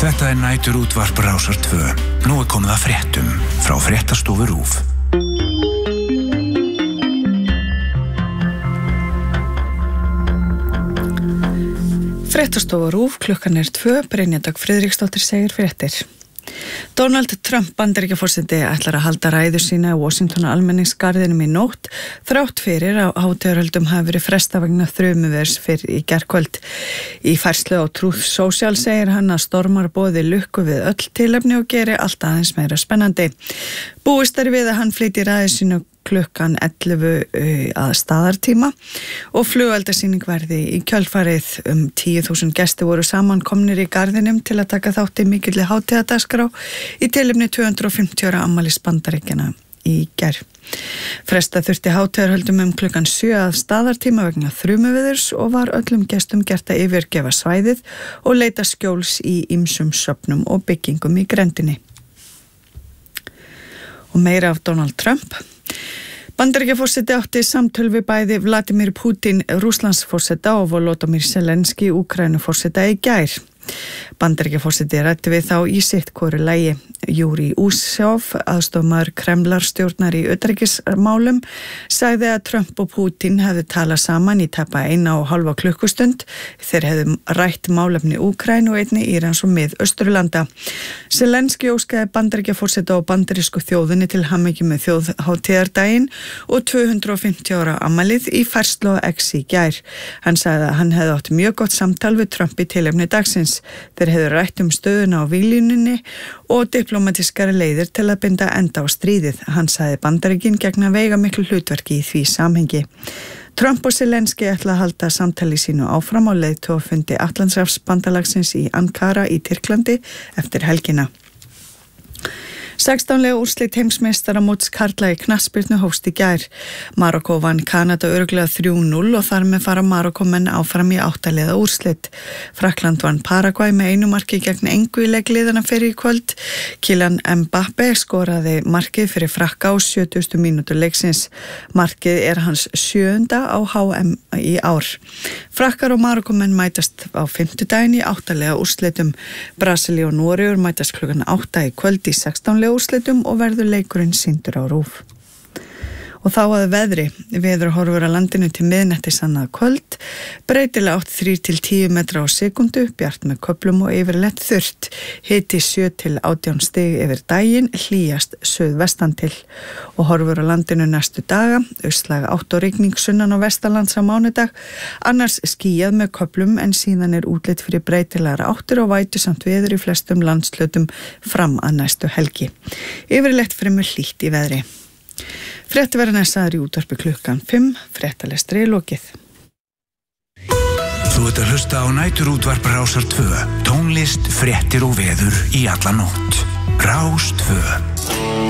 Þetta næturútvarp Rásar 2. Nú komið að fréttum frá Fréttastofu RÚV. Fréttastofa RÚV, klukkan 2, Brynja Dögg Friðriksdóttir segir fréttir. Donald Trump Bandaríkjaforseti ætlar að halda ræðu sína í Washington almenningsgarðinum í nótt þrátt fyrir að hátíðarhöldum hafi verið frestað vegna þrumuveirs fyrr í gærkvöld. Í færslu á Truth Social segir hann að stormar boði lukku við öll tilefni og geri allt aðeins meira spennandi. Búist er við að hann flytji ræðu sínu klukkan 11 að staðartíma og flugeldasýning verði í kjölfarið. 10.000 gestir voru samankomnir í garðinum til að taka þátt í mikilli hátíðardagskrá í tilefni 250 ára afmælis Bandaríkjanna í gær. Fresta þurfti hátíðarhöldum klukkan 7 að staðartíma vegna þrumuveðurs og var öllum gestum gert að yfirgefa svæðið og leita skjóls í ýmsum söfnum og byggingum í grenndinni. Og meira af Donald Trump. Bandaríkjaforseti átti samtöl við bæði Vladimir Putin, Rússlandsforseta og Volodymyr Zelenský, Úkraínuforseta í gær. Bandaríkjaforseti ræddi við þá í sitt hvoru lagi. Júri Úsjov, aðstofmaður Kremlarstjórnar í utanríkismálum, sagði að Trump og Putin hefðu talað saman í tæpa 1,5 klukkustund. Þeir hefðu rætt málefni Úkraínu og einnig Írans og Mið-Austurlanda. Zelenský óskaði Bandaríkjaforseta og bandarísku þjóðinni til hamingju með þjóðhátíðardaginn og 250 ára afmælið í færslu á X í gær. Hann sagði að hann hefði átt mjög gott samtal við Trump í tilefni dagsins. Þeir hefðu rætt stöðuna á víglínunni og diplomatiskari leiðir til að binda enda á stríðið. Hann sagði Bandaríkin gegna veigamiklu hlutverki í því samhengi. Trump og Zelenský ætla að halda samtali sínu áfram á leiðtogafundi Atlantshafsbandalagsins í Ankara í Tyrklandi eftir helgina. 16 úrslit heimsmeistaramóts karla í knattspyrnu hófst í gær. Marokkó vann Kanada örugglega 3-0 og þar með fara Marokkómenn áfram í 8 liða úrslit. Frakkland vann Paragvæ með 1 marki gegn engu í leik liðana fyrir í kvöld. Kylian Mbappé skoraði markið fyrir Frakka á 70. mínútu leiksins. Markið er hans 7. á HM í ár. Frakkar og Marokkómenn mætast á 5. í 8 liða úrslitum. Brasilía og Noregur mætast klukkan 8 í kvöld í 16 úrslitum og verður leikurinn sýndur á RÚV. Og þá að veðri. Veðurhorfur að landinu til miðnættis annað kvöld. Breytilega átt 3-10 metra á sekundu, bjart með köflum og yfirleitt þurrt. Hiti 7-18 stig yfir daginn, hlýjast suðvestan til. Og horfur á landinu næstu daga. Austlæg 8 og rigning sunnan og vestanlands á mánudag. Annars skýjað með köflum en síðan er útlit fyrir breytilegar áttir og vætusamt veður í flestum landshlutum fram að næstu helgi. Yfirleitt fremur hlýtt í veðri. Frétti verða næstaðar í útvarpi klukkan 5, fréttalestri lokið. Þú ert að hlusta á næturútvarp Rásar 2. Tónlist, fréttir og veður í alla nótt. Rás 2.